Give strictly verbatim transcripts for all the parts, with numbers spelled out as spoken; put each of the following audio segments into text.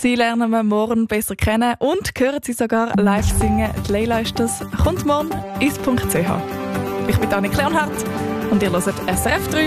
Sie lernen wir morgen besser kennen und hören Sie sogar live singen. Die Leila ist das. Kommt morgen ins Punkt C H. Ich bin Annik Leonhardt und ihr hört S R F drei.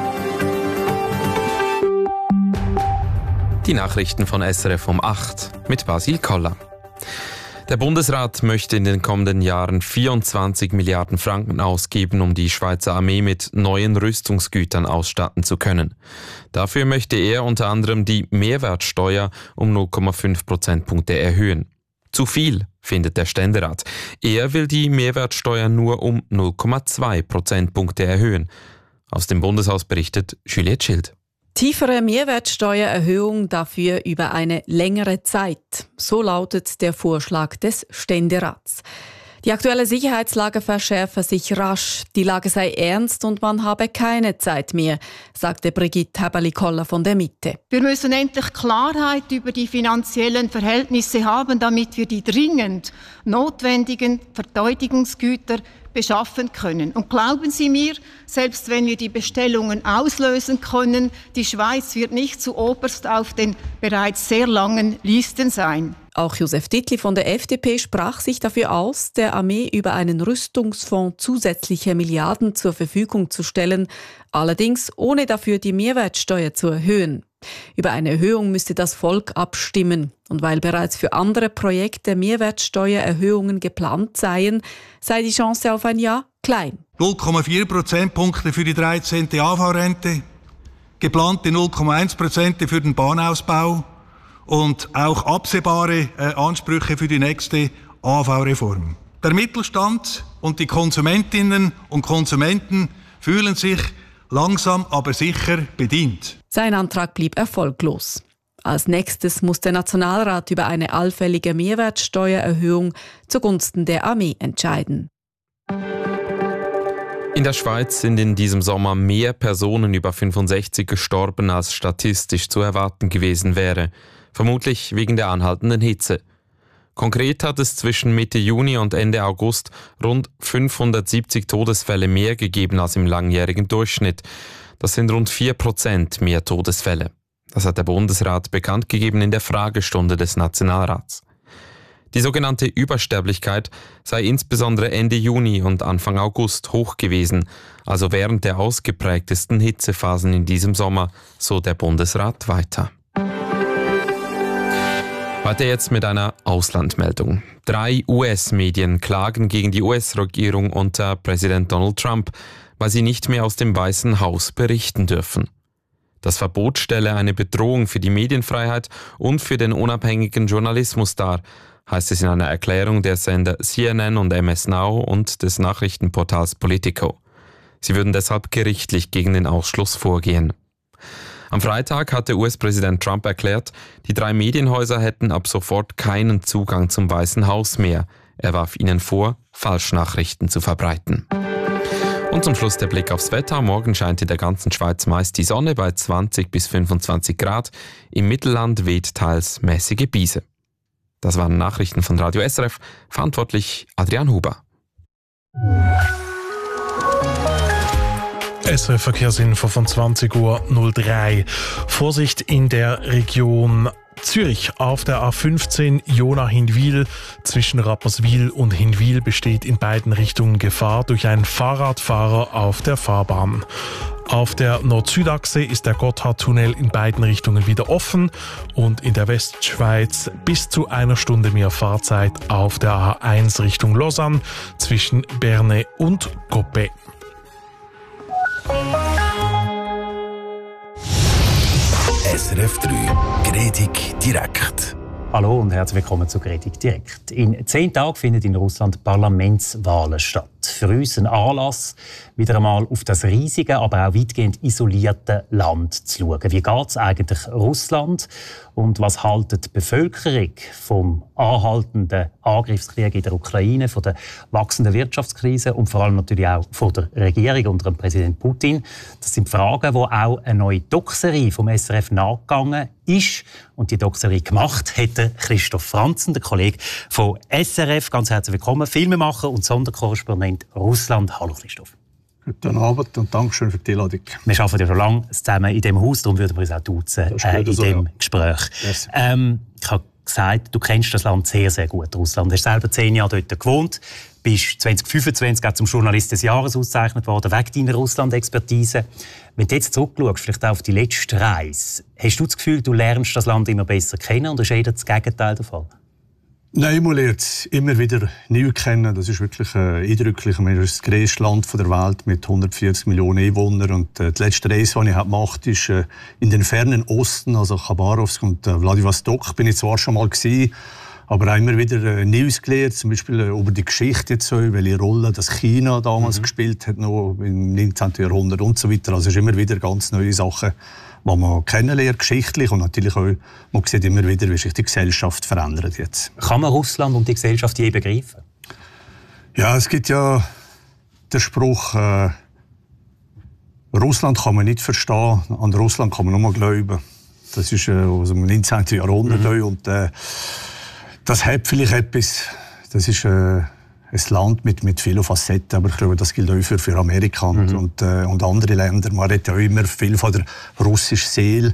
Die Nachrichten von S R F um acht mit Basil Koller. Der Bundesrat möchte in den kommenden Jahren vierundzwanzig Milliarden Franken ausgeben, um die Schweizer Armee mit neuen Rüstungsgütern ausstatten zu können. Dafür möchte er unter anderem die Mehrwertsteuer um null Komma fünf Prozentpunkte erhöhen. Zu viel, findet der Ständerat. Er will die Mehrwertsteuer nur um null Komma zwei Prozentpunkte erhöhen. Aus dem Bundeshaus berichtet Juliette Schild. Tiefere Mehrwertsteuererhöhung dafür über eine längere Zeit. So lautet der Vorschlag des Ständerats. Die aktuelle Sicherheitslage verschärfe sich rasch. Die Lage sei ernst und man habe keine Zeit mehr, sagte Brigitte Häberli-Koller von der Mitte. Wir müssen endlich Klarheit über die finanziellen Verhältnisse haben, damit wir die dringend notwendigen Verteidigungsgüter beschaffen können. Und glauben Sie mir, selbst wenn wir die Bestellungen auslösen können, die Schweiz wird nicht zuoberst auf den bereits sehr langen Listen sein. Auch Josef Dittli von der F D P sprach sich dafür aus, der Armee über einen Rüstungsfonds zusätzliche Milliarden zur Verfügung zu stellen, allerdings ohne dafür die Mehrwertsteuer zu erhöhen. Über eine Erhöhung müsste das Volk abstimmen. Und weil bereits für andere Projekte Mehrwertsteuererhöhungen geplant seien, sei die Chance auf ein Ja klein. null Komma vier Prozentpunkte für die dreizehnte A V-Rente, geplante null Komma eins Prozent für den Bahnausbau und auch absehbare äh, Ansprüche für die nächste A V-Reform. Der Mittelstand und die Konsumentinnen und Konsumenten fühlen sich langsam aber sicher bedient. Sein Antrag blieb erfolglos. Als nächstes muss der Nationalrat über eine allfällige Mehrwertsteuererhöhung zugunsten der Armee entscheiden. In der Schweiz sind in diesem Sommer mehr Personen über fünfundsechzig gestorben, als statistisch zu erwarten gewesen wäre. Vermutlich wegen der anhaltenden Hitze. Konkret hat es zwischen Mitte Juni und Ende August rund fünfhundertsiebzig Todesfälle mehr gegeben als im langjährigen Durchschnitt. Das sind rund vier Prozent mehr Todesfälle. Das hat der Bundesrat bekannt gegeben in der Fragestunde des Nationalrats. Die sogenannte Übersterblichkeit sei insbesondere Ende Juni und Anfang August hoch gewesen, also während der ausgeprägtesten Hitzephasen in diesem Sommer, so der Bundesrat weiter. Weiter jetzt mit einer Auslandmeldung. Drei U S-Medien klagen gegen die U S-Regierung unter Präsident Donald Trump, weil sie nicht mehr aus dem Weißen Haus berichten dürfen. Das Verbot stelle eine Bedrohung für die Medienfreiheit und für den unabhängigen Journalismus dar, heißt es in einer Erklärung der Sender C N N und M S Now und des Nachrichtenportals Politico. Sie würden deshalb gerichtlich gegen den Ausschluss vorgehen. Am Freitag hatte U S-Präsident Trump erklärt, die drei Medienhäuser hätten ab sofort keinen Zugang zum Weißen Haus mehr. Er warf ihnen vor, Falschnachrichten zu verbreiten. Und zum Schluss der Blick aufs Wetter. Morgen scheint in der ganzen Schweiz meist die Sonne bei zwanzig bis fünfundzwanzig Grad. Im Mittelland weht teils mäßige Biese. Das waren Nachrichten von Radio S R F. Verantwortlich Adrian Huber. S R F Verkehrsinfo von zwanzig Uhr null drei. Vorsicht in der Region Zürich. Auf der A fünfzehn Jona-Hinwil zwischen Rapperswil und Hinwil besteht in beiden Richtungen Gefahr durch einen Fahrradfahrer auf der Fahrbahn. Auf der Nord-Süd-Achse ist der Gotthardtunnel in beiden Richtungen wieder offen und in der Westschweiz bis zu einer Stunde mehr Fahrzeit auf der A eins Richtung Lausanne zwischen Berne und Coppet. S R F drei Gredig direkt. Hallo und herzlich willkommen zu Gredig direkt. In zehn Tagen finden in Russland Parlamentswahlen statt. Für uns ein Anlass, wieder einmal auf das riesige, aber auch weitgehend isolierte Land zu schauen. Wie geht es eigentlich Russland und was haltet die Bevölkerung vom anhaltenden Angriffskrieg in der Ukraine, von der wachsenden Wirtschaftskrise und vor allem natürlich auch von der Regierung unter dem Präsident Putin? Das sind Fragen, die auch eine neue Doc-Serie vom S R F nachgegangen ist. Und die Doc-Serie gemacht hätte Christoph Franzen, der Kollege von S R F. Ganz herzlich willkommen, Filmemacher und Sonderkorrespondent Russland. Hallo Christoph. Guten Abend und Dankeschön für die Einladung. Wir arbeiten ja schon lange zusammen in diesem Haus, darum würden wir uns auch duzen äh, in diesem ja. Gespräch. Yes. Ähm, Ich habe gesagt, du kennst das Land sehr, sehr gut, Russland. Du hast selber zehn Jahre dort gewohnt, bist zwanzig fünfundzwanzig auch zum Journalist des Jahres ausgezeichnet worden, wegen deiner Russland-Expertise. Wenn du jetzt zurückschaust, vielleicht auch auf die letzte Reise, hast du das Gefühl, du lernst das Land immer besser kennen oder ist eher das Gegenteil der Fall? Nein, man lernt es immer wieder neu kennen. Das ist wirklich äh, eindrücklich. Wir sind das grösste Land der Welt mit hundertvierzig Millionen Einwohnern. Und, äh, die letzte Reise, die ich gemacht habe, ist äh, in den fernen Osten, also Chabarovsk und äh, Vladivostok. Bin ich zwar schon mal gewesen, aber auch immer wieder äh, Neues gelernt, zum Beispiel äh, über die Geschichte, jetzt, so, welche Rolle das China damals mhm. gespielt hat, noch im neunzehnten Jahrhundert und so weiter. Also es ist immer wieder ganz neue Sachen, die man kennenlernt, geschichtlich, und natürlich auch, man sieht immer wieder, wie sich die Gesellschaft verändert jetzt. Kann man Russland und die Gesellschaft je begreifen? Ja, es gibt ja den Spruch, äh, Russland kann man nicht verstehen, an Russland kann man nur glauben. Das ist äh, aus dem neunzehnten Jahrhundert. Mhm. Und äh, das hat vielleicht etwas, das ist äh, ein Land mit, mit vielen Facetten, aber ich glaube, das gilt auch für, für Amerika und, mhm. und, äh, und andere Länder. Man redet ja auch immer viel von der russischen Seele,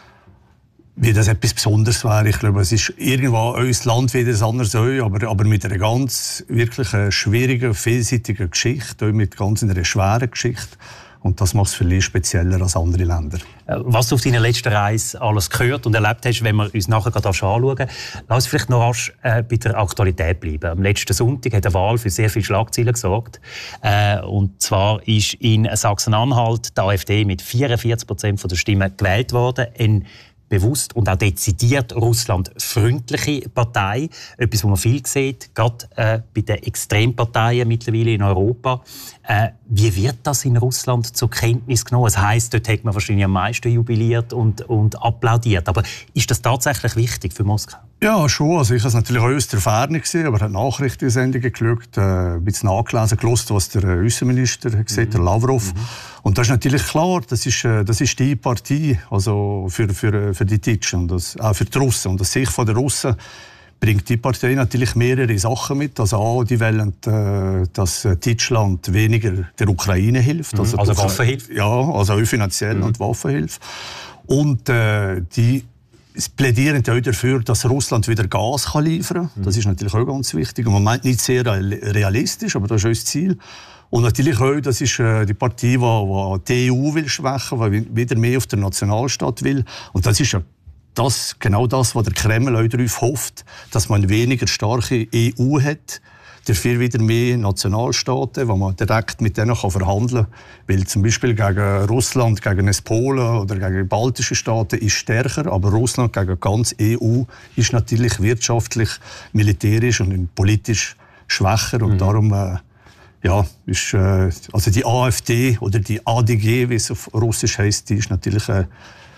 wie das etwas Besonderes wäre. Ich glaube, es ist irgendwo ein Land wie das andere auch, aber, aber mit einer ganz wirklich schwierigen, vielseitigen Geschichte, auch mit ganz einer schweren Geschichte. Und das macht es vielleicht spezieller als andere Länder. Was du auf deiner letzten Reise alles gehört und erlebt hast, wenn wir uns nachher gerade anschauen, lass uns vielleicht noch rasch äh, bei der Aktualität bleiben. Am letzten Sonntag hat eine Wahl für sehr viele Schlagzeilen gesorgt. Äh, und zwar ist in Sachsen-Anhalt die AfD mit vierundvierzig Prozent der Stimmen gewählt worden. Ein bewusst und auch dezidiert russlandfreundliche Partei. Etwas, was man viel sieht, gerade äh, bei den Extremparteien mittlerweile in Europa. Äh, wie wird das in Russland zur Kenntnis genommen? Das heisst, dort hat man wahrscheinlich am meisten jubiliert und, und applaudiert. Aber ist das tatsächlich wichtig für Moskau? Ja, schon. Also ich habe es natürlich auch aus der Ferne gesehen, aber ich habe Nachrichtensendungen geschaut, äh, ein bisschen nachgelesen, gehört, was der äh, Außenminister hat gesagt, mhm. der Lavrov. Mhm. Und das ist natürlich klar, das ist, äh, das ist die Partei, also für, für, für die Deutschen und das, auch für die Russen. Und aus Sicht von der Russen bringt die Partei natürlich mehrere Sachen mit. Also A, die wollen, äh, dass Deutschland weniger der Ukraine hilft. Also, also Waffenhilfe? Ja, also auch finanziell mhm. und Waffenhilfe. Und äh, die plädieren ja auch dafür, dass Russland wieder Gas kann liefern kann. Das ist natürlich auch ganz wichtig. Im Moment nicht sehr realistisch, aber das ist auch das Ziel. Und natürlich auch, das ist die Partei, die die E U will schwächen will, die wieder mehr auf den Nationalstaat will. Und das ist ja das, genau das, was der Kreml auch darauf hofft, dass man eine weniger starke E U hat, dafür wieder mehr Nationalstaaten, wo man direkt mit denen verhandeln kann. Weil zum Beispiel gegen Russland, gegen Polen oder gegen die baltischen Staaten ist stärker, aber Russland gegen ganz E U ist natürlich wirtschaftlich, militärisch und politisch schwächer. Und mhm. darum äh, ja, ist äh, also die AfD oder die A D G, wie es auf Russisch heisst, die ist natürlich äh,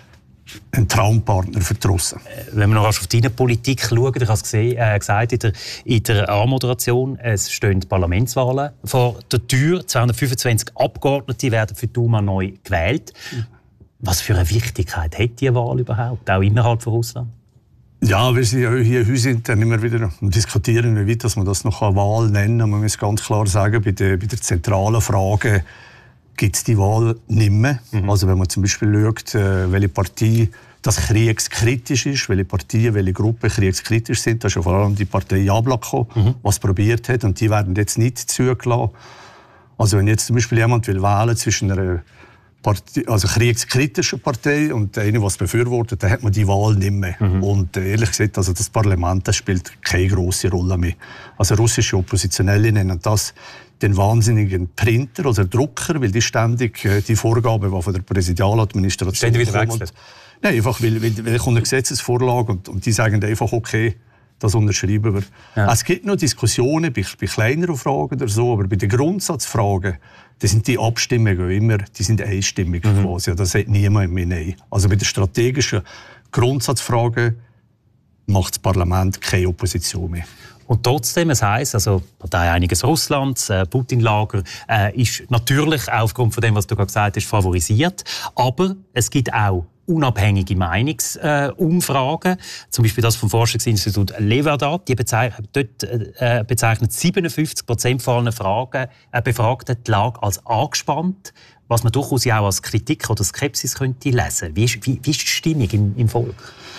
ein Traumpartner für die Russen. Wenn wir noch auf deine Politik schauen, ich habe es gesehen, äh, gesagt in der, in der Anmoderation, es stehen Parlamentswahlen vor der Tür. zweihundertfünfundzwanzig Abgeordnete werden für die Duma neu gewählt. Was für eine Wichtigkeit hat diese Wahl überhaupt, auch innerhalb von Russland? Ja, wir sind ja hier heute sind dann immer wieder diskutieren, wie weit man das noch eine Wahl nennen kann. Man muss ganz klar sagen, bei der, bei der zentralen Frage gibt es die Wahl nicht mehr. Mhm. Also wenn man zum Beispiel schaut, welche Partei das kriegskritisch ist, welche Parteien, welche Gruppen kriegskritisch sind, da ist ja vor allem die Partei Jabloko, mhm. was probiert hat, und die werden jetzt nicht zugelassen. Also wenn jetzt zum Beispiel jemand will wählen zwischen einer Partei, also kriegskritischen Partei und einer, die es befürwortet, dann hat man die Wahl nicht mehr. Mhm. Und ehrlich gesagt, also das Parlament das spielt keine grosse Rolle mehr. Also russische Oppositionelle nennen das den wahnsinnigen Printer, also Drucker, weil die ständig äh, die Vorgaben, die von der Präsidialadministration wieder kommen. Nein, einfach, weil, weil, weil kommt eine Gesetzesvorlage und, und die sagen einfach, okay, das unterschreiben wir. Ja. Es gibt noch Diskussionen bei, bei kleineren Fragen oder so, aber bei den Grundsatzfragen, das sind die Abstimmungen immer, die sind einstimmig mhm. quasi. Da sagt niemand mehr Nein. Also bei den strategischen Grundsatzfragen macht das Parlament keine Opposition mehr. Und trotzdem, es heisst, also Partei Einiges Russlands, äh, Putin-Lager, äh, ist natürlich auch aufgrund von dem, was du gerade gesagt hast, favorisiert. Aber es gibt auch unabhängige Meinungsumfragen. Äh, Zum Beispiel das vom Forschungsinstitut Levada. Die bezeichnet, dort äh, bezeichnet siebenundfünfzig Prozent von allen Fragen, äh, Befragten die Lage als angespannt, was man durchaus auch als Kritik oder Skepsis könnte lesen. Wie ist, wie, wie ist die Stimmung im, im Volk?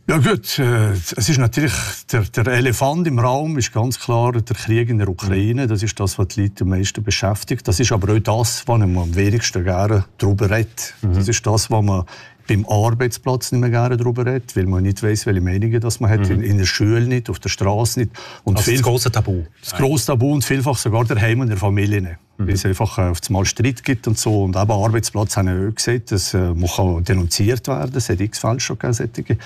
Ja gut, äh, es ist natürlich, der, der Elefant im Raum ist ganz klar der Krieg in der Ukraine. Das ist das, was die Leute am meisten beschäftigt. Das ist aber auch das, was man am wenigsten gerne darüber redet. Mhm. Das ist das, was man beim Arbeitsplatz nicht mehr gerne darüber redet, weil man nicht weiss, welche Meinungen das man hat, mhm. in, in der Schule nicht, auf der Straße nicht. Und also viel, das grosse Tabu. Das grosse Tabu und vielfach sogar daheim in der Familie nicht. Mhm. Weil es einfach äh, auf einmal Streit gibt und so. Und eben Arbeitsplatz haben wir auch gesagt, das äh, muss auch denunziert werden. Es hat x Fälle schon gegeben.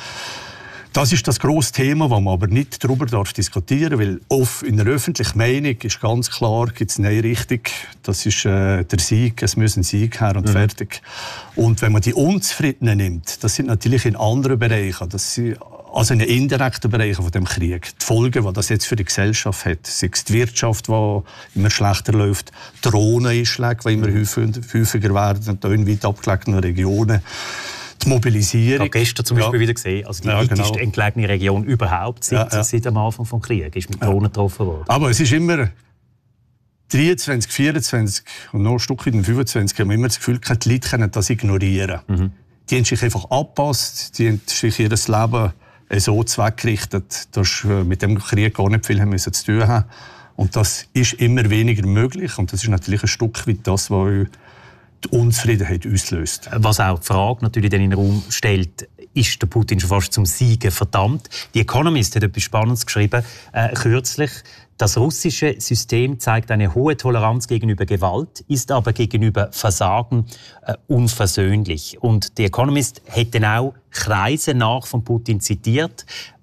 Das ist das grosse Thema, wo man aber nicht darüber darf diskutieren, weil auf, in der öffentlichen Meinung ist ganz klar, gibt es eine Richtung, das ist äh, der Sieg, es muss ein Sieg her und mhm. fertig. Und wenn man die Unzufriedenen nimmt, das sind natürlich in anderen Bereichen, das sind also in den indirekten Bereichen von dem Krieg, die Folgen, die das jetzt für die Gesellschaft hat, sei es die Wirtschaft, die immer schlechter läuft, Drohneneinschläge, die immer häufiger werden, in weit abgelegenen Regionen, die Mobilisierung. Ich habe gestern zum Beispiel ja. wieder gesehen, also die ja, weitest genau. entlegene Region überhaupt seit, ja, ja. seit dem Anfang des Krieges ist mit Drohnen ja. getroffen worden. Aber es ist immer dreiundzwanzig, vierundzwanzig und noch ein Stück in den fünfundzwanzig haben wir immer das Gefühl, die Leute können das ignorieren. Mhm. Die haben sich einfach angepasst, die haben sich ihr Leben so zweckgerichtet, dass mit dem Krieg gar nicht viel haben müssen zu tun haben. Und das ist immer weniger möglich und das ist natürlich ein Stück weit das, was die Unzufriedenheit auslöst. Was auch die Frage natürlich in den Raum stellt, ist der Putin schon fast zum Siegen verdammt? Die Economist hat etwas Spannendes geschrieben, äh, kürzlich. Das russische System zeigt eine hohe Toleranz gegenüber Gewalt, ist aber gegenüber Versagen äh, unversöhnlich. Und die Economist hat dann auch Kreise nach von Putin zitiert,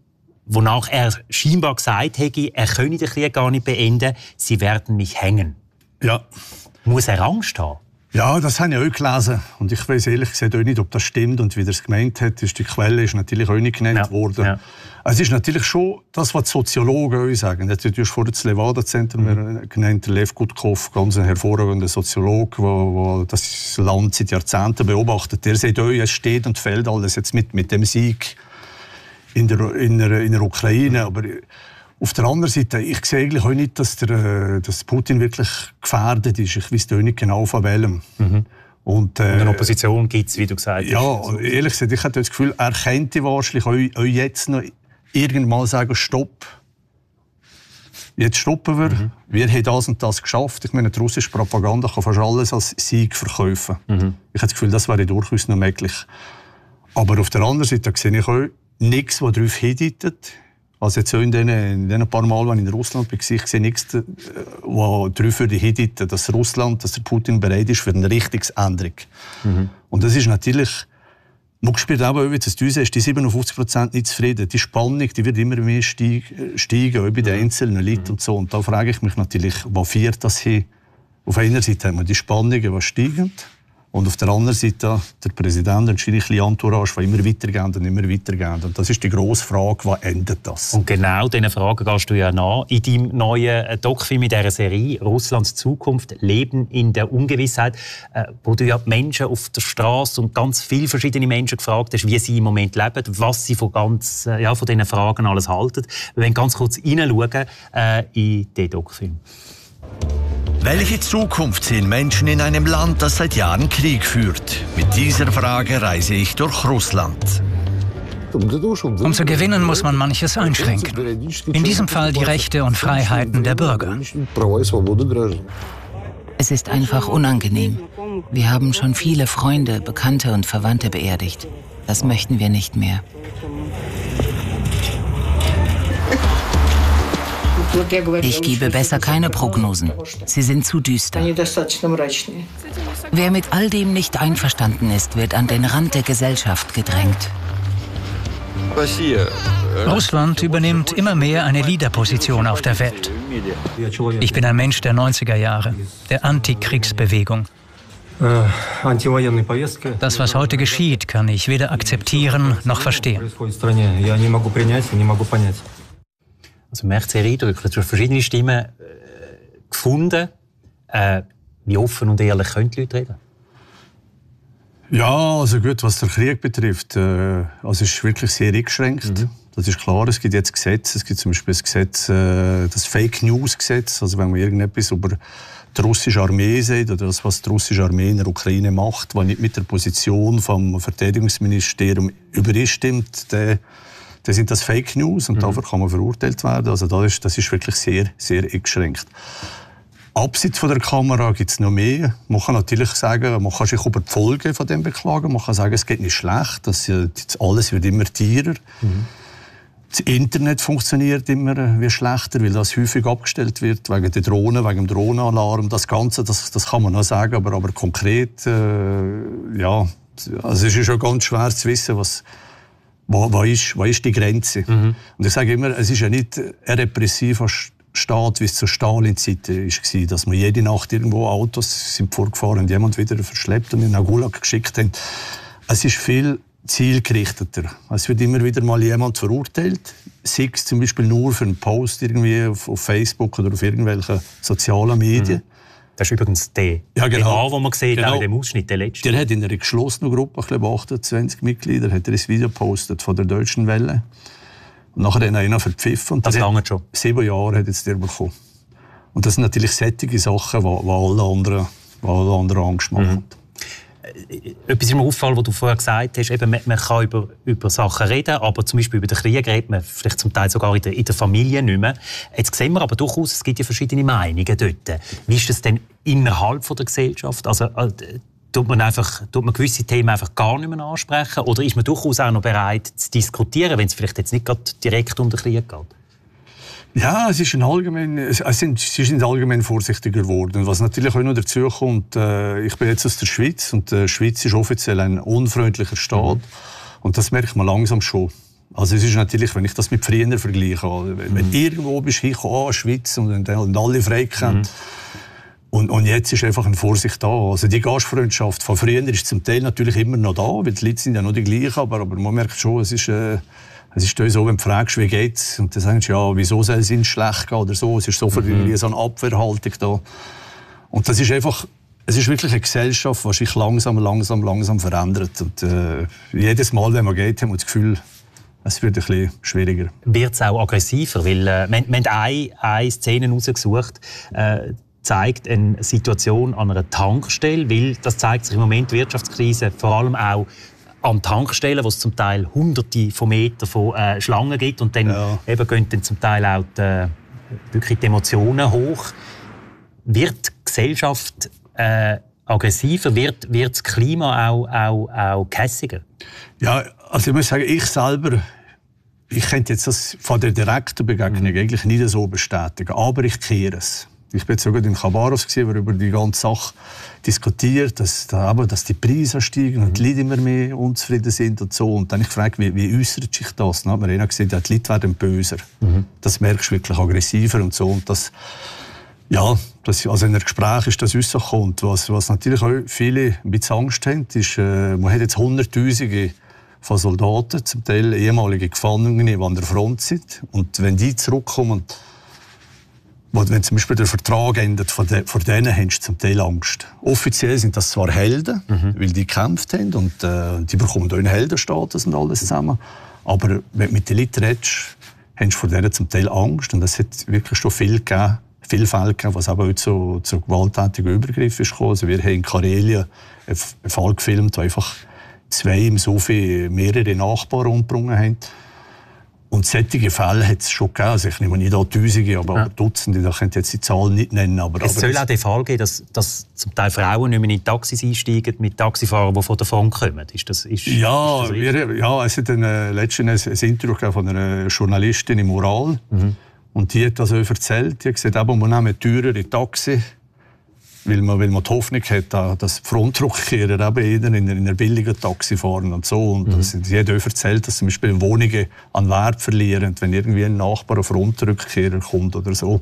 wonach er scheinbar gesagt hätte, er könne den Krieg gar nicht beenden, sie werden mich hängen. Ja. Muss er Angst haben? Ja, das habe ich auch gelesen. Und ich weiß ehrlich gesagt auch nicht, ob das stimmt. Und wie er es gemeint hat, ist die Quelle ist natürlich auch nicht genannt ja. worden. Ja. Es ist natürlich schon das, was die Soziologen auch sagen. Du hast vorhin das Levada-Zentrum mhm. genannt, Lev Gutkov, ganz ein hervorragender Soziologe, der das Land seit Jahrzehnten beobachtet. Der sagt auch, es steht und fällt alles jetzt mit, mit dem Sieg in der, in der, in der Ukraine. Aber auf der anderen Seite, ich sehe eigentlich auch nicht, dass, der, dass Putin wirklich gefährdet ist. Ich weiß auch nicht genau von welchem. Mhm. Und, äh, und eine Opposition gibt es, wie du gesagt hast. Ja, und ehrlich gesagt, ich habe das Gefühl, er könnte wahrscheinlich auch, auch jetzt noch irgendwann mal sagen, stopp. Jetzt stoppen wir. Mhm. Wir haben das und das geschafft. Ich meine, die russische Propaganda kann fast alles als Sieg verkaufen. Mhm. Ich habe das Gefühl, das wäre durchaus noch möglich. Aber auf der anderen Seite sehe ich auch nichts, was darauf hindeutet. Also jetzt so in den, in den paar Mal, wenn ich in Russland war, ich sehe nichts, was darauf hindeutet, dass Russland, dass der Putin bereit ist für eine Richtungsänderung. Mhm. Und das ist natürlich, man spielt auch, wie du sagst, die siebenundfünfzig Prozent nicht zufrieden. Die Spannung, die wird immer mehr steigen, auch bei den einzelnen Leuten mhm. und so. Und da frage ich mich natürlich, was führt das hin? Auf einer Seite haben wir die Spannungen, die steigen. Und auf der anderen Seite der Präsident und die Entourage, die immer weitergehen und immer weitergehen. Und das ist die grosse Frage, wann endet das? Und genau diese Frage gehst du ja nach in deinem neuen Doc-Film, in dieser Serie «Russlands Zukunft. Leben in der Ungewissheit», äh, wo du ja Menschen auf der Straße und ganz viele verschiedene Menschen gefragt hast, wie sie im Moment leben, was sie von, ganz, äh, ja, von diesen Fragen alles halten. Wir wollen ganz kurz hineinschauen äh, in diesen Doc-Film. Welche Zukunft sehen Menschen in einem Land, das seit Jahren Krieg führt? Mit dieser Frage reise ich durch Russland. Um zu gewinnen, muss man manches einschränken. In diesem Fall die Rechte und Freiheiten der Bürger. Es ist einfach unangenehm. Wir haben schon viele Freunde, Bekannte und Verwandte beerdigt. Das möchten wir nicht mehr. Ich gebe besser keine Prognosen. Sie sind zu düster. Wer mit all dem nicht einverstanden ist, wird an den Rand der Gesellschaft gedrängt. Russland übernimmt immer mehr eine Leaderposition auf der Welt. Ich bin ein Mensch der neunziger Jahre, der Antikriegsbewegung. Das, was heute geschieht, kann ich weder akzeptieren noch verstehen. Also man merkt sehr eindrücklich, du hast verschiedene Stimmen äh, gefunden. Äh, wie offen und ehrlich können die Leute reden? Ja, also gut, was den Krieg betrifft, äh, also es ist wirklich sehr eingeschränkt. Mhm. Das ist klar, es gibt jetzt Gesetze, es gibt zum Beispiel das Gesetz, äh, das Fake-News-Gesetz, also wenn man irgendetwas über die russische Armee sagt oder das, was die russische Armee in der Ukraine macht, was nicht mit der Position vom Verteidigungsministerium übereinstimmt, dann dann sind das Fake News und mhm. dafür kann man verurteilt werden. Also das ist, das ist wirklich sehr, sehr eingeschränkt. Abseits von der Kamera gibt es noch mehr. Man kann natürlich sagen, man kann sich über die Folgen von dem beklagen. Man kann sagen, es geht nicht schlecht, dass alles wird immer teurer. Mhm. Das Internet funktioniert immer wie schlechter, weil das häufig abgestellt wird wegen der Drohnen, wegen dem Drohnenalarm. Das Ganze, das, das kann man noch sagen, aber, aber konkret, äh, ja, also es ist schon ganz schwer zu wissen, was wo, wo ist, wo ist die Grenze. Mhm. Und ich sage immer, es ist ja nicht ein repressiver Staat, wie es zur Stalin-Zeit war, dass man jede Nacht irgendwo Autos sind vorgefahren und jemand wieder verschleppt und in den Gulag geschickt haben. Es ist viel zielgerichteter. Es wird immer wieder mal jemand verurteilt, sei es zum Beispiel nur für einen Post irgendwie auf, auf Facebook oder auf irgendwelchen sozialen Medien. Mhm. Das ist übrigens der, ja, genau. der den man sieht, genau. Auch in dem Ausschnitt, der letzte. Der hat in einer geschlossenen Gruppe, ich glaube achtundzwanzig Mitglieder, hat er ein Video gepostet von der Deutschen Welle. Und nachher hat er einer verpfiffen. Das lange schon. Sieben Jahre hat jetzt der bekommen. Und das sind natürlich sättige Sachen, die alle anderen, die alle anderen Angst machen. Mhm. Etwas ist mir aufgefallen, was du vorher gesagt hast, eben, man, man kann über, über Sachen reden, aber zum Beispiel über den Krieg redet man vielleicht zum Teil sogar in der, in der Familie nicht mehr. Jetzt sehen wir aber durchaus, es gibt ja verschiedene Meinungen dort. Wie ist das denn innerhalb von der Gesellschaft? Also, äh, tut man, einfach, tut man gewisse Themen einfach gar nicht mehr ansprechen? Oder ist man durchaus auch noch bereit zu diskutieren, wenn es vielleicht jetzt nicht gerade direkt um den Krieg geht? Ja, es ist ein allgemein, es sind, sie sind allgemein vorsichtiger geworden. Was natürlich auch noch dazu kommt, äh, ich bin jetzt aus der Schweiz und die Schweiz ist offiziell ein unfreundlicher Staat. Mhm. Und das merkt man langsam schon. Also es ist natürlich, wenn ich das mit früher vergleiche, wenn, mhm. wenn irgendwo bist du hingekommen, oh, Schweiz und, und alle frei kennt. Mhm. Und, und jetzt ist einfach eine Vorsicht da. Also die Gastfreundschaft von früher ist zum Teil natürlich immer noch da, weil die Leute sind ja noch die gleichen, aber, aber man merkt schon, es ist... Äh, Es ist so, wenn du fragst, wie geht's, und dann sagst du, ja, wieso soll es ihnen schlecht gehen oder so. Es ist so viel mhm. so eine Abwehrhaltung da. Und das ist einfach, es ist wirklich eine Gesellschaft, die sich langsam, langsam, langsam verändert. Und äh, jedes Mal, wenn man geht, haben wir das Gefühl, es wird ein bisschen schwieriger. Wird es auch aggressiver? Weil, äh, wir, wir haben eine, eine Szene rausgesucht, äh, zeigt eine Situation an einer Tankstelle, weil das zeigt sich im Moment die Wirtschaftskrise vor allem auch an Tankstellen, wo es zum Teil hunderte von Metern von äh, Schlangen gibt und dann ja. eben gehen dann zum Teil auch die, wirklich die Emotionen hoch. Wird die Gesellschaft äh, aggressiver? Wird, wird das Klima auch, auch, auch gehässiger? Ja, also ich muss sagen, ich selber, ich könnte jetzt das von der direkten Begegnung mhm. eigentlich nicht so bestätigen, aber ich kehre es. Ich bin jetzt sogar in Chabarovsk, wo wir über die ganze Sache diskutiert, dass, dass die Preise steigen und die Leute immer mehr unzufrieden sind und so. Und dann habe ich gefragt, wie, wie äußert sich das? Dann hat man einer gesagt, ja, die Leute werden böser. Mhm. Das merkst du wirklich aggressiver und so. Und das, ja, das, also in einem Gespräch ist das rausgekommen. Was, was natürlich auch viele ein bisschen Angst haben, ist, äh, man hat jetzt Hunderttausende von Soldaten, zum Teil ehemalige Gefangene, die an der Front sind. Und wenn die zurückkommen, wenn zum Beispiel der Vertrag endet, vor denen hast du zum Teil Angst. Offiziell sind das zwar Helden, mhm. weil die gekämpft haben und äh, die bekommen auch einen Heldenstatus und alles zusammen. Aber wenn du mit den Leuten redest, hast du vor denen zum Teil Angst. Und es hat wirklich schon viel gegeben, viele Fälle gegeben, was aber auch zu, zu gewalttätigen Übergriffen ist gekommen. Also wir haben in Karelien einen Fall gefilmt, wo einfach zwei im Sofi mehrere Nachbarn umgebracht haben. Und solche Fälle hat es schon gegeben. Also ich nehme nicht an Tausende, aber, ja. aber Dutzende. Da könnte jetzt die Zahl nicht nennen. Aber, es aber soll auch den Fall geben, dass, dass zum Teil Frauen nicht mehr in Taxis einsteigen mit Taxifahrern, die von der Front kommen. Ist das, ist, ja, ist das wir, ja, es hat ein, äh, letztens ein Interview von einer Journalistin im Ural. Mhm. Und die hat das auch erzählt. Die hat gesagt, aber wir nehmen teurere Taxi, weil man, weil man die Hoffnung hat, dass die Frontrückkehrer eben in einer billigen Taxi fahren und so. Und mhm. das, sie hat auch erzählt, dass zum Beispiel Wohnungen an Wert verlieren, wenn irgendwie ein Nachbar, ein Frontrückkehrer kommt oder so.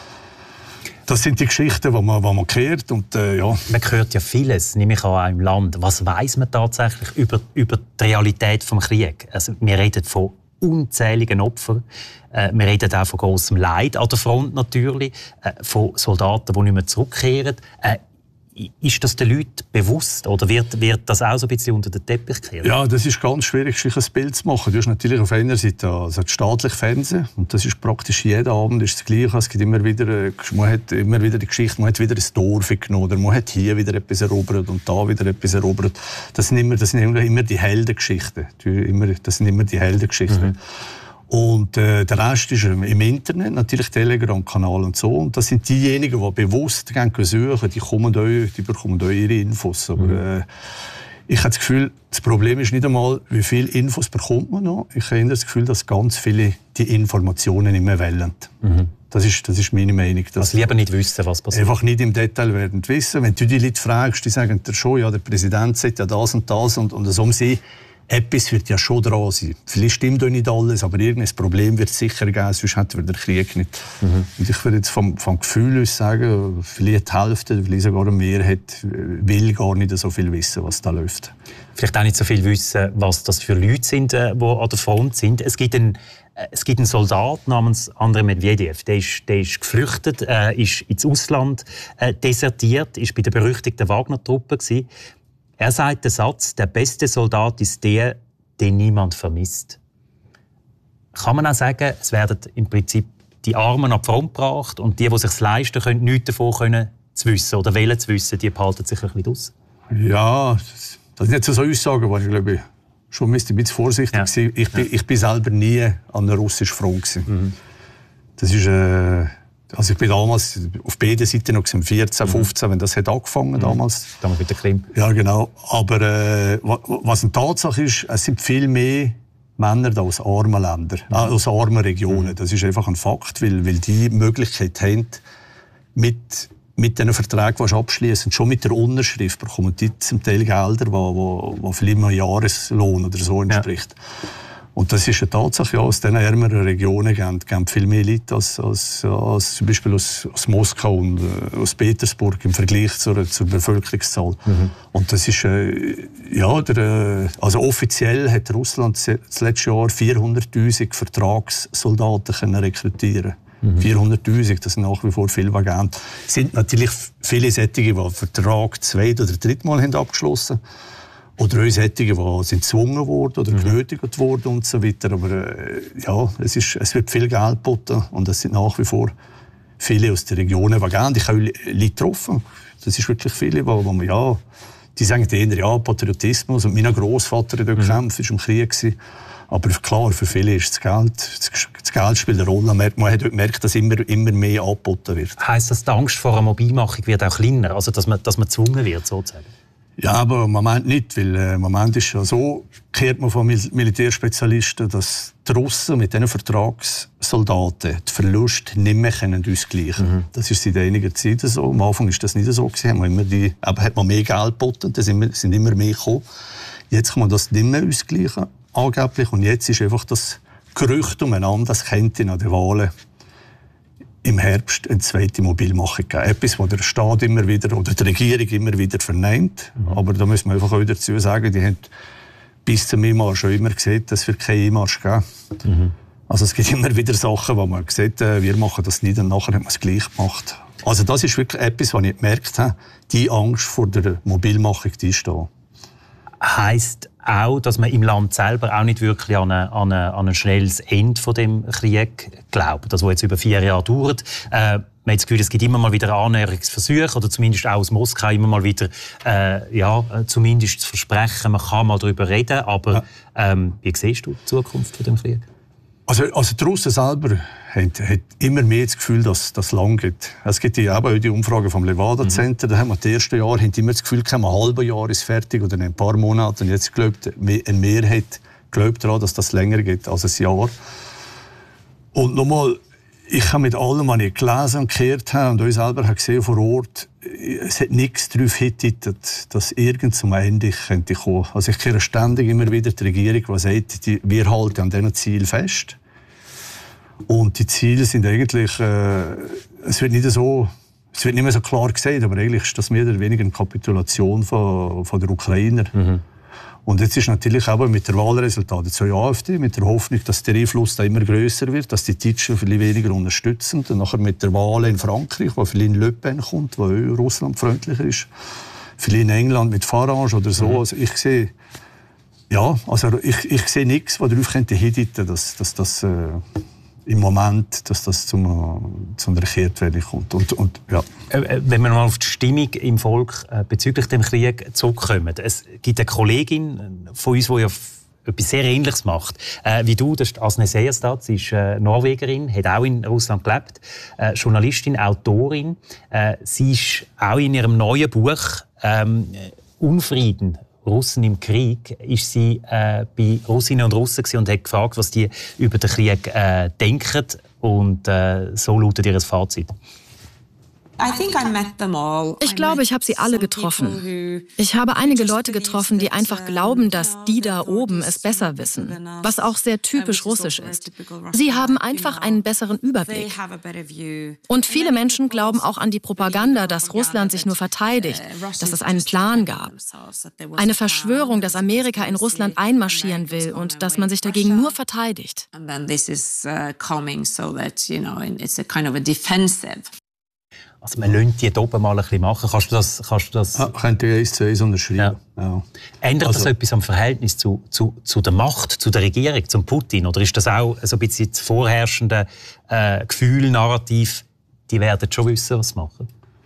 Das sind die Geschichten, die man, die man hört. Und, äh, ja. Man hört ja vieles, nehme ich an, auch im Land. Was weiss man tatsächlich über, über die Realität des Krieges? Also, wir reden von unzähligen Opfern. Äh, wir reden auch von grossem Leid an der Front natürlich, äh, von Soldaten, die nicht mehr zurückkehren. Äh, Ist das den Leuten bewusst oder wird, wird das auch so ein bisschen unter den Teppich gekehrt? Ja, das ist ganz schwierig, sich ein Bild zu machen. Du hast natürlich auf einer Seite also das staatliche Fernsehen und das ist praktisch jeden Abend ist das Gleiche. Es gibt immer wieder, man hat immer wieder die Geschichte, man hat wieder ein Dorf genommen oder man hat hier wieder etwas erobert und da wieder etwas erobert. Das sind immer, das sind immer die Heldengeschichten. Das sind immer die Heldengeschichten. Mhm. Und äh, der Rest ist im Internet, natürlich Telegram-Kanal und so. Und das sind diejenigen, die bewusst gehen suchen, die, kommen euch, die bekommen euch ihre Infos. Aber äh, ich habe das Gefühl, das Problem ist nicht einmal, wie viele Infos bekommt man noch. Ich habe das Gefühl, dass ganz viele die Informationen nicht mehr wollen. Mhm. Das ist, das ist meine Meinung. Also lieber nicht wissen, was passiert. Einfach nicht im Detail werden wissen. Wenn du die Leute fragst, die sagen dir schon, ja, der Präsident sagt ja das und das und, und so um sie. Etwas wird ja schon dran sein. Vielleicht stimmt auch nicht alles, aber irgendein Problem wird es sicher geben, sonst hätten wir den Krieg nicht. Mhm. Und ich würde jetzt vom, vom Gefühl aus sagen, vielleicht die Hälfte, vielleicht sogar eine Mehrheit will gar nicht so viel wissen, was da läuft. Vielleicht auch nicht so viel wissen, was das für Leute sind, die an der Front sind. Es gibt einen, es gibt einen Soldat namens Andrei Medvedev, der ist, der ist geflüchtet, äh, ist ins Ausland äh, desertiert, ist bei der berüchtigten Wagner-Truppe gewesen. Er sagt den Satz, der beste Soldat ist der, den niemand vermisst. Kann man auch sagen, es werden im Prinzip die Armen an die Front gebracht und die, die es sich leisten können, nichts davon können, zu wissen oder wollen zu wissen, die behalten sich ein bisschen aus? Ja, das, das sind jetzt so Aussagen, die ich glaube, schon ein bisschen vorsichtig ja. sein. Ich bin, ich bin selber nie an einer russischen Front. Mhm. Das ist... Äh, Also ich bin damals auf beiden Seiten noch vierzehn, fünfzehn, wenn das hat angefangen mhm. damals. Damals mit der Krim. Ja, genau. Aber äh, was eine Tatsache ist, es sind viel mehr Männer da aus armen Ländern, mhm. äh, aus armen Regionen. Mhm. Das ist einfach ein Fakt, weil, weil die Möglichkeit haben, mit, mit diesen Verträgen, die abschließen, schon mit der Unterschrift bekommen die zum Teil Gelder, die wo, wo, wo vielleicht einem Jahreslohn oder so entspricht. Ja. Und das ist eine Tatsache, ja, aus diesen ärmeren Regionen gehen, gehen viel mehr Leute als, als, als zum Beispiel aus, aus Moskau und äh, aus Petersburg im Vergleich zur, zur Bevölkerungszahl. Mhm. Und das ist, äh, ja, der, äh, also offiziell hat Russland das letzte Jahr vierhunderttausend Vertragssoldaten können rekrutieren. Mhm. vierhunderttausend, das sind nach wie vor viele Agenten. Es sind natürlich viele solche, die den Vertrag zweit- oder drittmal haben abgeschlossen haben. Oder auch solche, die sind gezwungen worden oder genötigt worden und so weiter. Aber äh, ja, es, ist, es wird viel Geld geboten und es sind nach wie vor viele aus den Regionen, die gerne, ich habe Leute getroffen. Das ist wirklich viele, wo, wo man, ja, die sagen eher, ja, Patriotismus. Und mein Großvater hat dort gekämpft, war im Krieg. Aber klar, für viele ist das Geld, das Geld spielt eine Rolle. Man hat gemerkt, dass immer, immer mehr angeboten wird. Heisst das, die Angst vor einer Mobilmachung wird auch kleiner? Also, dass man, dass man gezwungen wird, sozusagen? Ja, aber im Moment nicht, weil äh, im Moment ist ja so, gehört man von Mil- Militärspezialisten, dass die Russen mit diesen Vertragssoldaten die Verluste nicht mehr können ausgleichen können. Mhm. Das ist seit einiger Zeit so. Am Anfang ist das nicht so gewesen. Man immer die, aber hat man mehr Geld geboten, da sind, sind immer mehr gekommen. Jetzt kann man das nicht mehr ausgleichen, angeblich. Und jetzt ist einfach das Gerücht umeinander, das kennt ihr an den Wahlen, im Herbst eine zweite Mobilmachung geben. Etwas, was der Staat immer wieder oder die Regierung immer wieder verneint. Mhm. Aber da muss man einfach auch dazu sagen, die haben bis zum Einmarsch schon immer gesehen, dass wir keinen Einmarsch geben. Mhm. Also es gibt immer wieder Sachen, wo man sieht, wir machen das nicht und nachher haben wir es gleich gemacht. Also das ist wirklich etwas, was ich gemerkt habe, die Angst vor der Mobilmachung, die ist da. Heisst auch, dass man im Land selber auch nicht wirklich an, eine, an, eine, an ein schnelles Ende von dem Krieg glaubt, das jetzt über vier Jahre dauert. Äh, man hat das Gefühl, es gibt immer mal wieder Annäherungsversuche oder zumindest auch aus Moskau immer mal wieder äh, ja, zumindest zu versprechen, man kann mal darüber reden, aber ja. ähm, wie siehst du die Zukunft von dem Krieg? Also, also die Russen selber haben, haben immer mehr das Gefühl, dass das lang geht. Es gibt ja auch die Umfrage vom Levada Center, mhm. da haben wir das erste Jahr haben immer das Gefühl, ein halbes Jahr ist fertig oder in ein paar Monaten. Und jetzt glaubt eine Mehrheit glaubt daran, dass das länger geht als ein Jahr. Und nochmal, ich habe mit allem, was ich gelesen und gehört habe und euch selber habe gesehen vor Ort, es hat nichts darauf hingedeutet, dass irgend zum Ende könnte kommen. Also ich höre ständig immer wieder die Regierung, die sagt, die, wir halten an diesen Zielen fest. Und die Ziele sind eigentlich, äh, es wird nicht so, es wird nicht mehr so klar gesagt, aber eigentlich ist das mehr oder weniger eine Kapitulation von, von der Ukrainer. Mhm. Und jetzt ist natürlich auch mit der Wahlresultat jetzt die AfD, mit der Hoffnung, dass der Einfluss da immer grösser wird, dass die Deutschen viel weniger unterstützen. Und nachher mit der Wahl in Frankreich, wo vielleicht Le Pen kommt, wo russlandfreundlicher ist. Vielleicht in England mit Farage oder so. Mhm. Also ich sehe, ja, also ich, ich sehe nichts, was darauf könnte hindeuten, dass, dass das äh, im Moment, dass das zum, zu einer Kehrtwende kommt. Und, und, ja. Wenn wir mal auf die Stimmung im Volk äh, bezüglich dem Krieg zurückkommen. Es gibt eine Kollegin von uns, die ja etwas sehr Ähnliches macht. Äh, wie du, das ist Asne Seierstad, sie ist äh, Norwegerin, hat auch in Russland gelebt, äh, Journalistin, Autorin. Äh, sie ist auch in ihrem neuen Buch ähm, «Unfrieden. Russen im Krieg» ist sie äh, bei Russinnen und Russen und hat gefragt, was die über den Krieg äh, denken. Und äh, so lautet ihr Fazit. Ich glaube, ich habe sie alle getroffen. Ich habe einige Leute getroffen, die einfach glauben, dass die da oben es besser wissen, was auch sehr typisch russisch ist. Sie haben einfach einen besseren Überblick. Und viele Menschen glauben auch an die Propaganda, dass Russland sich nur verteidigt, dass es einen Plan gab. Eine Verschwörung, dass Amerika in Russland einmarschieren will und dass man sich dagegen nur verteidigt. Also man lässt die hier oben mal ein bisschen machen. Kannst du das... Kannst du das ja, könnt ihr eins zu eins unterschreiben. Ja. Ja. Ändert also, das etwas am Verhältnis zu, zu, zu der Macht, zu der Regierung, zum Putin? Oder ist das auch so ein bisschen das vorherrschende äh, Gefühl, Narrativ, die werden schon wissen, was sie machen?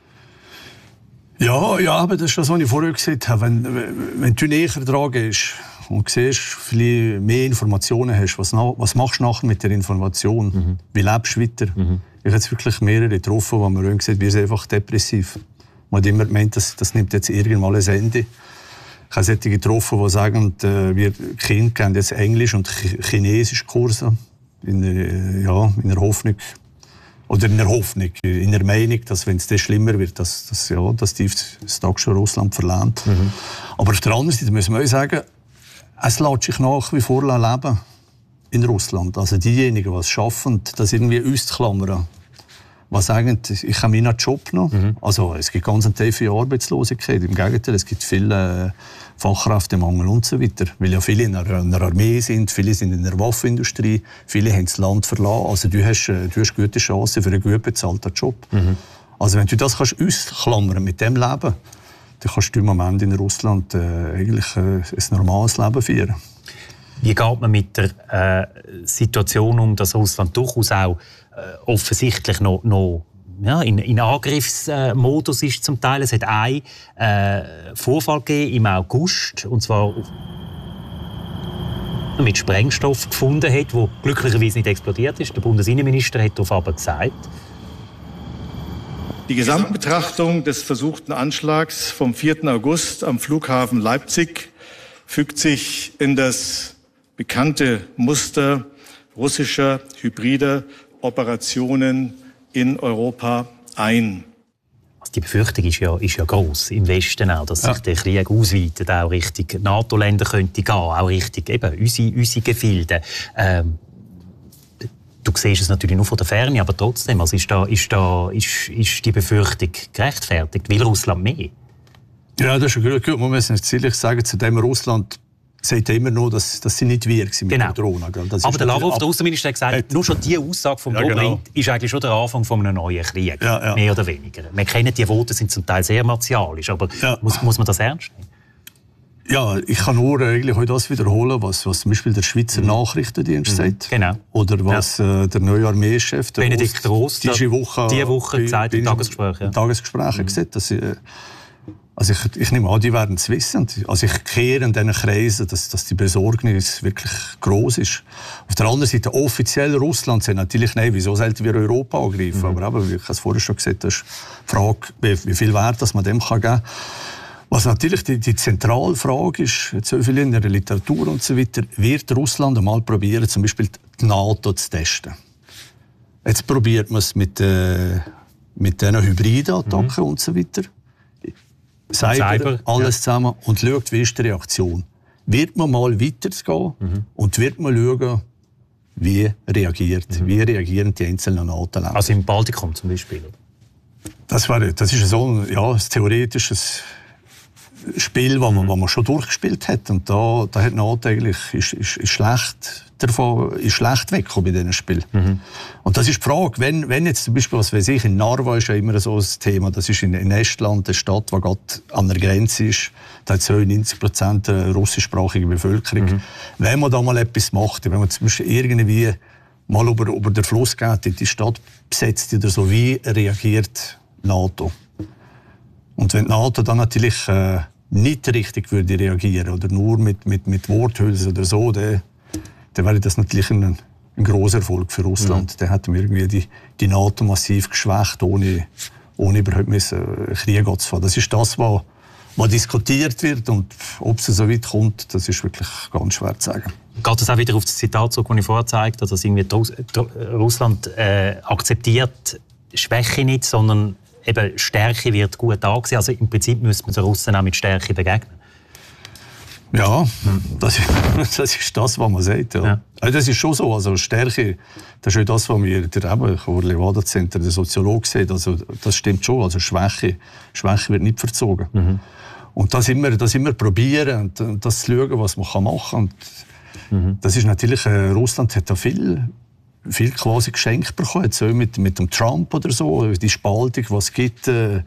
Ja, ja, aber das ist das, was ich vorher gesagt habe. Wenn, wenn du näher dran gehst und siehst, vielleicht mehr Informationen hast, was, was machst du nachher mit der Information? Mhm. Wie lebst du weiter? Mhm. Ich habe jetzt wirklich mehrere getroffen, wo man gesagt, wir sind einfach depressiv. Man hat immer gemeint, das, das nimmt jetzt irgendwann ein Ende. Ich habe solche getroffen, die sagen, äh, wir Kinder kennen jetzt Englisch und Chinesisch Kurse in der, ja, in der Hoffnung, oder in der Hoffnung, in der Meinung, dass wenn es das schlimmer wird, dass, dass, ja, dass die das Tag schon Russland verlernt. Mhm. Aber auf der anderen Seite müssen wir auch sagen, es lässt sich nach wie vor leben in Russland. Also diejenigen, die es schaffen, das irgendwie auszuklammern. Was sagen, ich habe meinen Job noch. Mhm. Also es gibt ganz eine tiefe Arbeitslosigkeit. Im Gegenteil, es gibt viele äh, Fachkräftemangel und so weiter. Weil ja viele in der, in der Armee sind, viele sind in der Waffenindustrie, viele haben das Land verlassen. Also du hast, du hast gute Chancen für einen gut bezahlten Job. Mhm. Also wenn du das kannst ausklammern mit dem Leben, dann kannst du im Moment in Russland äh, eigentlich äh, ein normales Leben führen. Wie geht man mit der äh, Situation um, dass Russland durchaus auch äh, offensichtlich noch, noch ja, in, in Angriffsmodus ist zum Teil? Es hat einen äh, Vorfall gegeben im August, und zwar mit Sprengstoff gefunden hat, der glücklicherweise nicht explodiert ist. Der Bundesinnenminister hat darauf aber gesagt: Die Gesamtbetrachtung des versuchten Anschlags vom vierten August am Flughafen Leipzig fügt sich in das bekannte Muster russischer hybrider Operationen in Europa ein. Also die Befürchtung ist ja, ist ja gross im Westen auch, dass ja. sich der Krieg ausweitet, auch Richtung NATO-Länder könnte gehen, auch Richtung eben unsere, unsere Gefilde. Ähm, du siehst es natürlich nur von der Ferne, aber trotzdem, also ist, da, ist, da, ist, ist die Befürchtung gerechtfertigt? Will Russland mehr? Ja, das ist gut. Man muss jetzt ehrlich sagen, zu dem Russland sagt immer noch, dass, dass sie nicht wir sind mit genau. der Drohne. Das aber der Lavrov, der Außenminister, hat gesagt, hat, nur schon diese Aussage vom ja, genau. ist eigentlich schon der Anfang von einem neuen Krieg, ja, ja. mehr oder weniger. Wir kennen die Worte, sind zum Teil sehr martialisch, aber ja. muss, muss man das ernst nehmen? Ja, ich kann nur eigentlich heute das wiederholen, was, was zum Beispiel der Schweizer mhm. Nachrichtendienst mhm. sagt. Genau. Oder was ja. äh, der neue Armeechef, der Benedikt Rost, diese Woche, diese Woche gesagt im Tagesgespräch. Ja. Tagesgespräch mhm. gesagt, dass ich, also ich, ich nehme an, die werden es wissen. Also ich kehre in diesen Kreisen, dass, dass die Besorgnis wirklich gross ist. Auf der anderen Seite, offiziell Russland sagt natürlich, nein, wieso sollten wir Europa angreifen? Mhm. Aber eben, wie ich es vorher schon gesagt habe, ist die Frage, wie, wie viel Wert dass man dem kann geben kann. Was natürlich die, die zentrale Frage ist, jetzt so viel in der Literatur und so weiter, wird Russland einmal probieren, zum Beispiel die NATO zu testen. Jetzt probiert man es mit, äh, mit diesen Hybridattacken mhm. und so weiter. Cyber, Cyber alles ja. zusammen und schaut, wie ist die Reaktion. Wird man mal weitergehen mhm. und wird man schauen, wie reagiert, mhm. wie reagieren die einzelnen NATO-Länder. Also im Baltikum zum Beispiel? Das, war, das ist so ein, ja, ein theoretisches Spiel, das man, man schon durchgespielt hat. Und da, da hat NATO eigentlich ist, ist, ist schlecht davon, ist schlecht weggekommen bei diesen Spielen. Mhm. Und das ist die Frage, wenn, wenn jetzt zum Beispiel, was weiß ich, in Narva ist ja immer so ein Thema, das ist in, in Estland, eine Stadt, die gerade an der Grenze ist, da hat neunzig Prozent russischsprachige Bevölkerung. Mhm. Wenn man da mal etwas macht, wenn man zum Beispiel irgendwie mal über, über den Fluss geht, in die Stadt besetzt oder so, wie reagiert NATO? Und wenn die NATO dann natürlich äh, nicht richtig würde reagieren oder nur mit, mit, mit Worthülsen oder so, dann, dann wäre das natürlich ein, ein grosser Erfolg für Russland. Mhm. Dann hätten wir irgendwie die, die NATO massiv geschwächt, ohne, ohne überhaupt einen Krieg anzufangen. Das ist das, was, was diskutiert wird. Und ob es so weit kommt, das ist wirklich ganz schwer zu sagen. Geht das auch wieder auf das Zitat zurück, das ich vorher gezeigt habe, dass irgendwie Russland äh, akzeptiert Schwäche nicht, sondern eben Stärke wird gut angesehen. Also im Prinzip müsste man den Russen auch mit Stärke begegnen. Ja, das ist, das ist das, was man sagt. Ja. Ja. Also das ist schon so. Also Stärke, das ist auch das, was wir der Levada Center, der Soziologe, sieht. Also das stimmt schon. Also Schwäche, Schwäche wird nicht verzogen. Mhm. Und das immer, das immer probieren und, und das zu schauen, was man machen kann. Und mhm. das ist natürlich, äh, Russland hat da viel viel quasi geschenkt bekommen, jetzt mit, mit dem Trump oder so, die Spaltung, was es gibt, äh,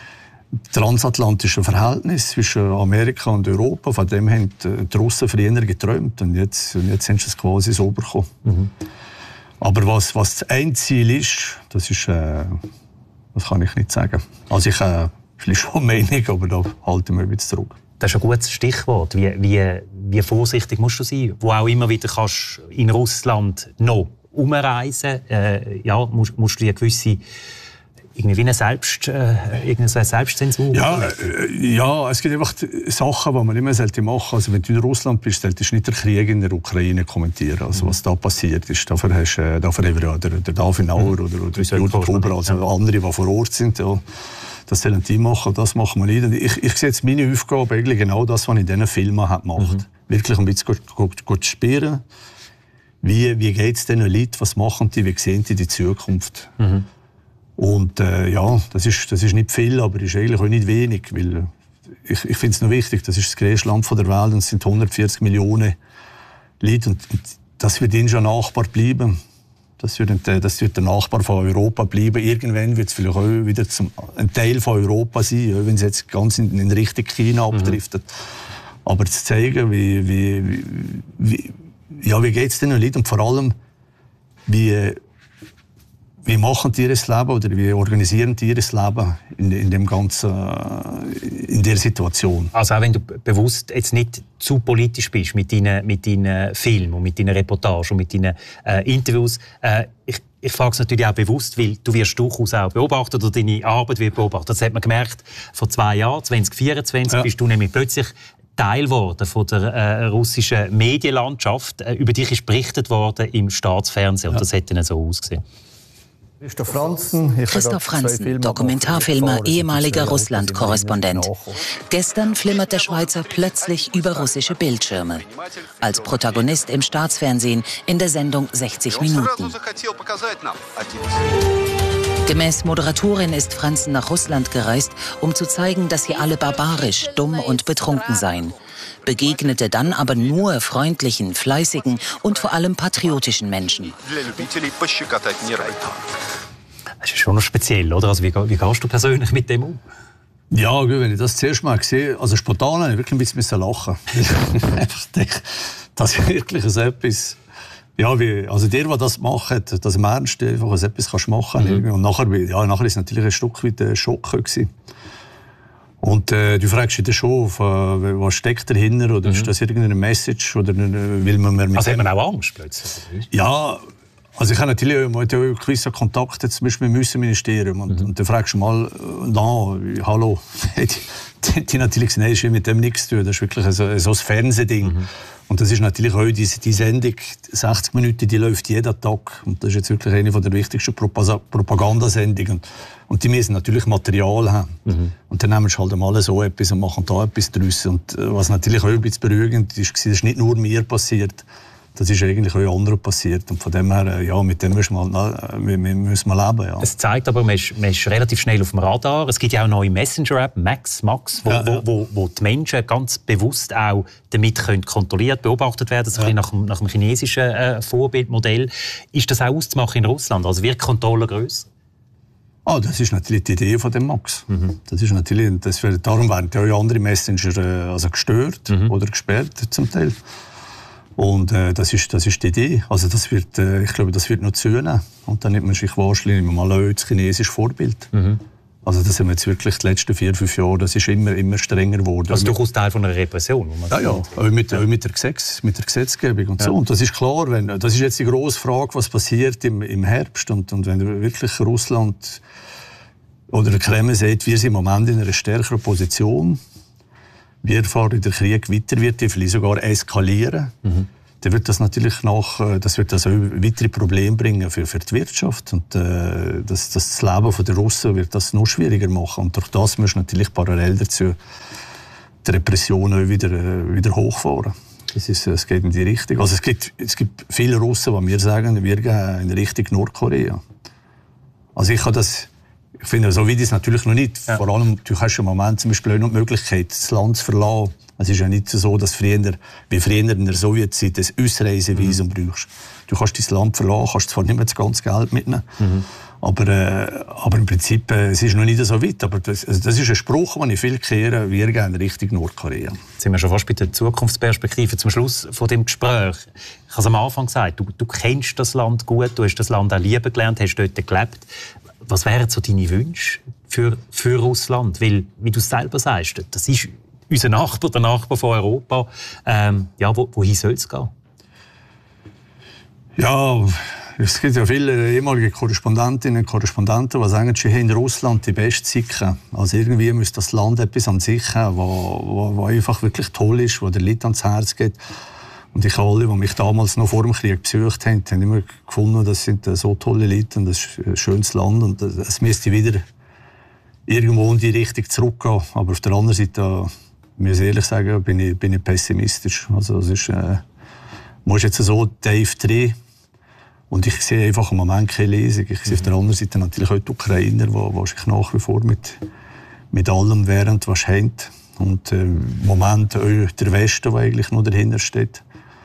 transatlantische Verhältnis zwischen Amerika und Europa, von dem haben die Russen früher geträumt und jetzt, und jetzt sind sie es quasi so bekommen. Mhm. Aber was, was das Endziel ist, das ist, äh, das kann ich nicht sagen. Also ich äh, vielleicht schon Meinung, aber da halte ich mich ein bisschen zurück. Das ist ein gutes Stichwort. Wie, wie, wie vorsichtig musst du sein? Wo auch immer wieder kannst in Russland noch umreisen, äh, ja, musst, musst du eine gewisse irgendwie eine, Selbst, äh, eine Selbstzensur. Ja, äh, ja, es gibt einfach Sachen, die man immer sollte machen. Also wenn du in Russland bist, solltest du nicht den Krieg in der Ukraine kommentieren, also was da passiert ist. Dafür hast du äh, dafür ja der, der David Nauer mhm. oder, oder Judith Huber, also ja. andere, die vor Ort sind. Ja. Das sollen die machen, das machen wir nicht. Und ich, ich sehe jetzt meine Aufgabe eigentlich genau das, was ich in diesen Filmen gemacht habe. Mhm. Wirklich ein bisschen gut, gut, gut spielen. Wie, wie geht es diesen Leuten? Was machen die? Wie sehen die die Zukunft? Mhm. Und äh, ja, das ist, das ist nicht viel, aber ist eigentlich auch nicht wenig. Weil ich ich finde es noch wichtig, das ist das größte Land der Welt und es sind hundertvierzig Millionen Leute. Und, und das wird ihnen schon Nachbar bleiben. Das wird, das wird der Nachbar von Europa bleiben. Irgendwann wird es vielleicht auch wieder zum, ein Teil von Europa sein, wenn es jetzt ganz in, in Richtung China abdriftet. Mhm. Aber zu zeigen, wie, wie, wie, wie Ja, wie geht es den Leuten und vor allem, wie, wie machen die ihr Leben oder wie organisieren die ihr Leben in, in, dem ganzen, in der Situation? Also auch wenn du bewusst jetzt nicht zu politisch bist mit deinen, mit deinen Filmen und mit deinen Reportagen und mit deinen äh, Interviews, äh, ich, ich frage es natürlich auch bewusst, weil du wirst durchaus auch beobachtet oder deine Arbeit wird beobachtet. Das hat man gemerkt vor zwei Jahren, zwanzig vierundzwanzig, ja. bist du nämlich plötzlich Teil geworden von der äh, russischen Medienlandschaft. Äh, über dich ist berichtet worden im Staatsfernsehen. Ja. Und das hätte dann so ausgesehen. Christoph Franzen, Christoph Franzen Dokumentarfilmer, ehemaliger Russland-Korrespondent. Gestern flimmert der Schweizer plötzlich über russische Bildschirme. Als Protagonist im Staatsfernsehen in der Sendung sechzig Minuten. Gemäß Moderatorin ist Franzen nach Russland gereist, um zu zeigen, dass sie alle barbarisch, dumm und betrunken seien. Begegnete dann aber nur freundlichen, fleißigen und vor allem patriotischen Menschen. Das ist schon noch speziell, oder? Also wie, wie gehst du persönlich mit dem um? Ja, wenn ich das zuerst mal gesehen habe, also spontan habe ich wirklich ein bisschen lachen. Einfach denke, das ist wirklich so etwas. Ja, wie, also der, der das macht, das im Ernst einfach so etwas kannst machen. Mhm. Und nachher, ja, nachher ist es natürlich ein Stück weit ein Schock gewesen. Und äh, du fragst dich dann schon, auf, äh, was steckt dahinter, oder mhm. ist das irgendeine Message, oder will man mehr mit Also hat man auch Angst plötzlich? Ja, also ich habe natürlich man hat ja gewisse Kontakte, zum Beispiel mit dem Außenministerium, und, mhm. und dann fragst du mal, na, hallo, die, die natürlich nein, ist mit dem nichts zu tun, das ist wirklich so, so ein Fernsehding. Mhm. Und das ist natürlich auch die, die Sendung, sechzig Minuten, die läuft jeden Tag. Und das ist jetzt wirklich eine der wichtigsten Propagandasendungen. Und, und die müssen natürlich Material haben. Mhm. Und dann nehmen sie halt mal so etwas und machen da etwas draus. Und was natürlich auch ein bisschen beruhigend ist, das ist nicht nur mir passiert, Das ist eigentlich auch anderen passiert. Und von dem her, ja, mit dem müssen wir, halt, wir, wir müssen wir leben. Ja. Es zeigt aber, man ist, man ist relativ schnell auf dem Radar. Es gibt ja auch eine neue Messenger-App, Max, Max, wo, ja, ja. Wo, wo, wo die Menschen ganz bewusst auch damit können kontrolliert, beobachtet werden, so ja. nach, nach dem chinesischen äh, Vorbildmodell. Ist das auch auszumachen in Russland? Also wird die Kontrolle grösser? Ah, das ist natürlich die Idee von dem Max. Mhm. Das ist natürlich, das wird, darum werden ja auch andere Messenger äh, also gestört mhm. oder gesperrt zum Teil. Und äh, das, ist, das ist die Idee. Also das wird, äh, ich glaube, das wird noch zunehmen. Und dann nimmt man sich wahrscheinlich mal ein chinesisches Vorbild. Mhm. Also das haben wir jetzt wirklich die letzten vier, fünf Jahre, das ist immer, immer strenger geworden. Also durchaus Teil von einer Repression? Ja, ja, auch mit, auch mit, der Gesetz, mit der Gesetzgebung und ja. so. Und das ist klar, wenn, das ist jetzt die grosse Frage, was passiert im, im Herbst. Und, und wenn wirklich Russland oder der Kreml sagt, wir sind im Moment in einer stärkeren Position, wie erfahren, der Krieg weiter wird, vielleicht sogar eskalieren, mhm. dann wird das natürlich nach, das wird das auch weitere Probleme bringen für, für die Wirtschaft. Und äh, das, das Leben der Russen wird das noch schwieriger machen. Und durch das müssen natürlich parallel dazu die Repressionen wieder, wieder hochfahren. Das ist, es geht in die Richtung. Also es gibt, es gibt viele Russen, die mir sagen, wir gehen in Richtung Nordkorea. Also ich habe das... Ich finde, so wie das natürlich noch nicht. Ja. Vor allem, du hast im Moment zum Beispiel auch noch die Möglichkeit, das Land zu verlassen. Es ist ja nicht so, dass früher, wie früher in der Sowjetzeit ein Ausreisevisum mhm. brauchst. Du kannst dein Land verlassen, kannst zwar nicht mehr das ganze Geld mitnehmen, mhm. aber, äh, aber im Prinzip äh, es ist noch nicht so weit. Aber das, also das ist ein Spruch, den ich viel kehre, wir gehen Richtung Nordkorea. Jetzt sind wir schon fast bei der Zukunftsperspektive. Zum Schluss von dem Gespräch. Ich habe es am Anfang gesagt, du, du kennst das Land gut, du hast das Land auch lieben gelernt, hast dort gelebt. Was wären so deine Wünsche für, für Russland? Weil, wie du es selber sagst, das ist unser Nachbar, der Nachbar von Europa. Ähm, ja, wo, wohin soll es gehen? Ja, es gibt ja viele ehemalige Korrespondentinnen und Korrespondenten, die sagen, sie haben in Russland die beste Zeit. Also irgendwie müsste das Land etwas an sich haben, was einfach wirklich toll ist, was den Leuten ans Herz geht. Und ich alle, die mich damals noch vor dem Krieg besucht haben, haben immer gefunden, das sind so tolle Leute und das ist ein schönes Land und es müsste wieder irgendwo in die Richtung zurückgehen. Aber auf der anderen Seite, muss ich ehrlich sagen, bin ich, bin ich pessimistisch. Also es ist, äh, man ist jetzt so tief drin und ich sehe einfach im Moment keine Lesung. Ich sehe auf der anderen Seite natürlich auch die Ukrainer, die, die sich nach wie vor mit, mit allem wehren, was sie haben. Und äh, im Moment auch der Westen, der eigentlich noch dahinter steht.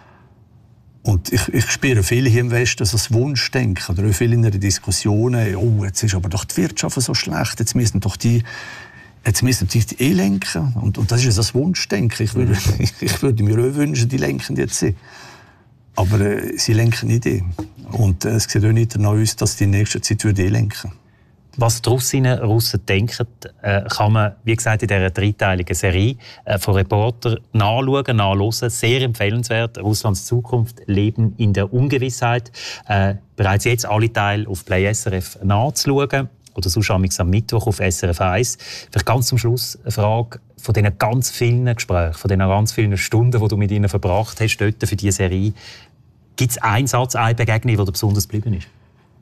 Und ich, ich spüre viel hier im Westen so das Wunschdenken. Oder auch viel in den Diskussionen, oh, jetzt ist aber doch die Wirtschaft so schlecht, jetzt müssen doch die, jetzt müssen die, die eh lenken. Und, und das ist das Wunschdenken. Ich würde, ich, ich würde mir auch wünschen, die lenken jetzt eh. Aber äh, sie lenken nicht eh. Und äh, es sieht auch nicht danach aus, dass die in nächster Zeit würde eh lenken. Was die Russinnen und Russen denken, kann man, wie gesagt, in dieser dreiteiligen Serie von Reportern nachschauen, nachhören. Sehr empfehlenswert. Russlands Zukunft, Leben in der Ungewissheit. Äh, bereits jetzt alle Teile auf Play S R F nachzuschauen. Oder sonst am Mittwoch auf S R F eins. Vielleicht ganz zum Schluss eine Frage von diesen ganz vielen Gesprächen, von diesen ganz vielen Stunden, die du mit ihnen verbracht hast, dort für diese Serie. Gibt es einen Satz, eine Begegnung, die dir besonders geblieben ist?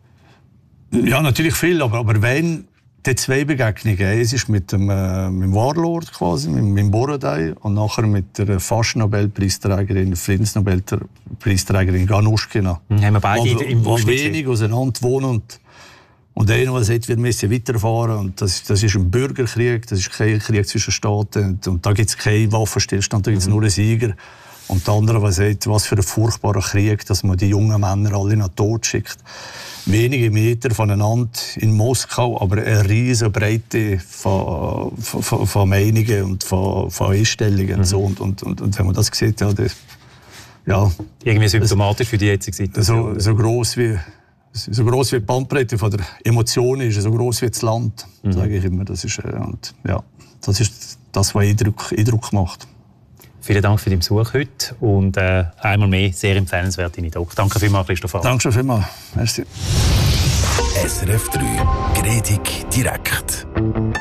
Ja, natürlich viel, aber, aber wenn die zwei Begegnungen, es ist mit dem, äh, mit dem Warlord quasi, mit, mit dem Borodai und nachher mit der fast Nobelpreisträgerin, Friedensnobelpreisträgerin Ganushkina. Mhm, haben wir beide wo, im wo wenig auseinander wohnen und, und einer, der sagt, wir müssen weiterfahren. Und das, das ist ein Bürgerkrieg, das ist kein Krieg zwischen Staaten und, und da gibt es keinen Waffenstillstand, da gibt es mhm. nur einen Sieger. Und der andere, der sagt, was für ein furchtbarer Krieg, dass man die jungen Männer alle nach Tod schickt. Wenige Meter voneinander in Moskau, aber eine riesige Breite von, von, von Meinungen und von, von Einstellungen. Mhm. So. Und, und, und, und wenn man das sieht, ja, das, ja irgendwie symptomatisch für die jetzige Situation. So, so gross wie so gross wie die Bandbreite von der Emotionen ist, so gross wie das Land, mhm. sage ich immer. Das ist, und, ja, das ist das, was Eindruck, Eindruck macht. Vielen Dank für den Besuch heute und äh, einmal mehr sehr empfehlenswert in Doc. Danke vielmals, Christoph. Danke schon vielmals. Merci. S R F drei Gredig direkt.